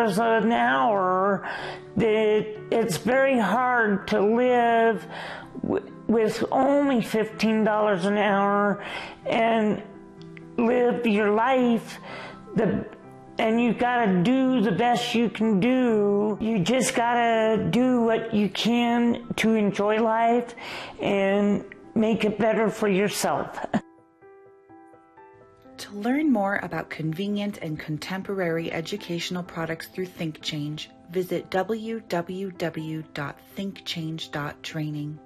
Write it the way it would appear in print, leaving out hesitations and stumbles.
an hour, that it's very hard to live with only $15 an hour and live your life. And you gotta do the best you can do. You just gotta do what you can to enjoy life and make it better for yourself. To learn more about convenient and contemporary educational products through ThinkChange, visit www.thinkchange.training.